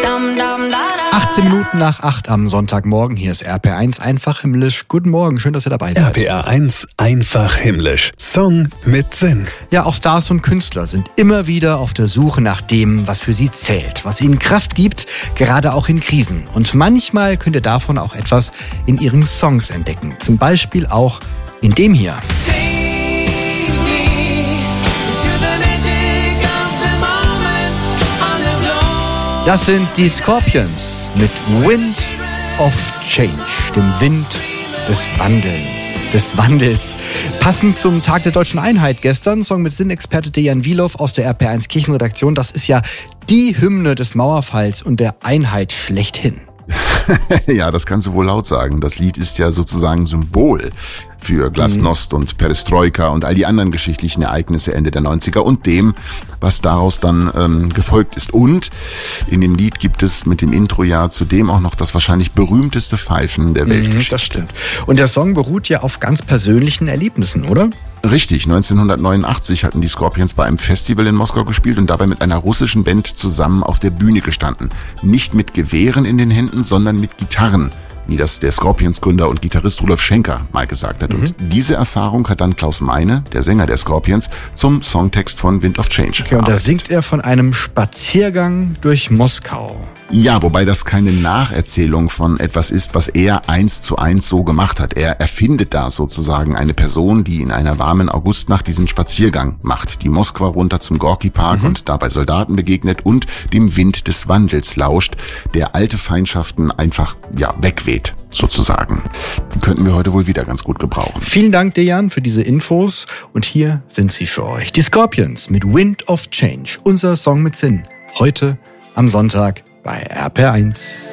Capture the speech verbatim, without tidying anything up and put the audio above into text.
achtzehn Minuten nach acht am Sonntagmorgen. Hier ist R P R eins einfach himmlisch. Guten Morgen, schön, dass ihr dabei seid. R P R eins einfach himmlisch. Song mit Sinn. Ja, auch Stars und Künstler sind immer wieder auf der Suche nach dem, was für sie zählt, was ihnen Kraft gibt, gerade auch in Krisen. Und manchmal könnt ihr davon auch etwas in ihren Songs entdecken. Zum Beispiel auch in dem hier. Das sind die Scorpions mit Wind of Change, dem Wind des Wandelns. Des Wandels. Passend zum Tag der Deutschen Einheit gestern, Song mit Sinnexperte Dejan Wilow aus der R P R eins Kirchenredaktion. Das ist ja die Hymne des Mauerfalls und der Einheit schlechthin. Ja, das kannst du wohl laut sagen. Das Lied ist ja sozusagen Symbol für Glasnost mhm. und Perestroika und all die anderen geschichtlichen Ereignisse Ende der neunziger und dem, was daraus dann ähm, gefolgt ist. Und in dem Lied gibt es mit dem Intro ja zudem auch noch das wahrscheinlich berühmteste Pfeifen der Weltgeschichte. Das stimmt. Und der Song beruht ja auf ganz persönlichen Erlebnissen, oder? Richtig. neunzehnhundertneunundachtzig hatten die Scorpions bei einem Festival in Moskau gespielt und dabei mit einer russischen Band zusammen auf der Bühne gestanden. Nicht mit Gewehren in den Händen, sondern mit Gitarren, wie das der Scorpions-Gründer und Gitarrist Rudolf Schenker mal gesagt hat. Mhm. Und diese Erfahrung hat dann Klaus Meine, der Sänger der Scorpions, zum Songtext von Wind of Change Okay, und da singt er von einem Spaziergang durch Moskau. Ja, wobei das keine Nacherzählung von etwas ist, was er eins zu eins so gemacht hat. Er erfindet da sozusagen eine Person, die in einer warmen Augustnacht diesen Spaziergang macht, die Moskwa runter zum Gorki-Park mhm. und dabei Soldaten begegnet und dem Wind des Wandels lauscht, der alte Feindschaften einfach ja wegweht, sozusagen. Die könnten wir heute wohl wieder ganz gut gebrauchen. Vielen Dank, Dejan, für diese Infos. Und hier sind sie für euch. Die Scorpions mit Wind of Change. Unser Song mit Sinn. Heute am Sonntag bei R P R eins.